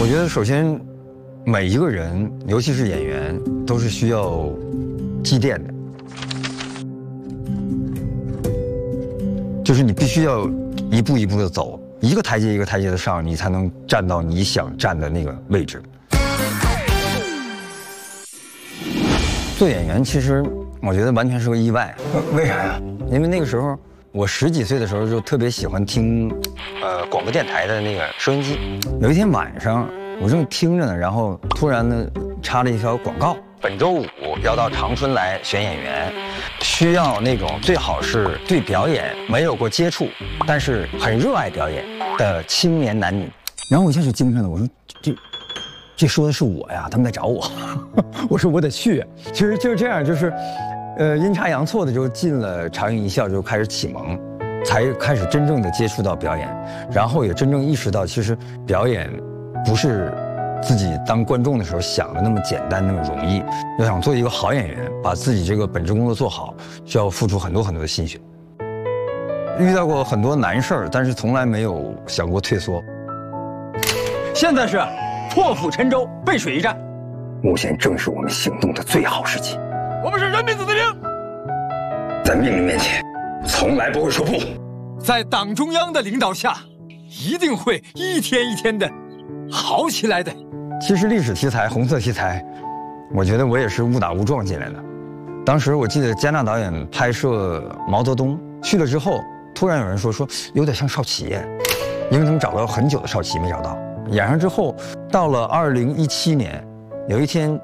我觉得首先，每一个人，尤其是演员，都是需要积淀的，就是你必须要一步一步的走，一个台阶一个台阶的上，你才能站到你想站的那个位置。做演员其实我觉得完全是个意外。为啥呀？因为那个时候我10几岁的时候就特别喜欢听，广播电台的那个收音机。有一天晚上我正听着呢，然后突然呢插了一条广告。本周5要到长春来选演员，需要那种最好是对表演没有过接触，但是很热爱表演的青年男女。然后我一下就精神了，我说这说的是我呀，他们在找我。我说我得去。其实就是这样，就是阴差阳错的就进了长映一笑，就开始启蒙，才开始真正的接触到表演，然后也真正意识到其实表演不是自己当观众的时候想的那么简单那么容易。要想做一个好演员，把自己这个本职工作做好，需要付出很多很多的心血。遇到过很多难事儿，但是从来没有想过退缩。现在是破釜沉舟，背水一战。目前正是我们行动的最好时机。我们是人民子弟兵，在命令面前，从来不会说不。在党中央的领导下，一定会一天一天的好起来的。其实历史题材、红色题材，我觉得我也是误打误撞进来的。当时我记得加纳导演拍摄毛泽东去了之后，突然有人说有点像少奇耶，因为他们找了很久的少奇没找到。演上之后，到了2017年，有一天